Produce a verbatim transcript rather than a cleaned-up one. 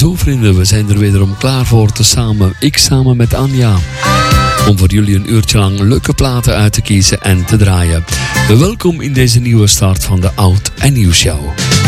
Zo vrienden, we zijn er wederom klaar voor te samen, ik samen met Anja. Om voor jullie een uurtje lang leuke platen uit te kiezen en te draaien. Welkom in deze nieuwe start van de Oud en Nieuw Show.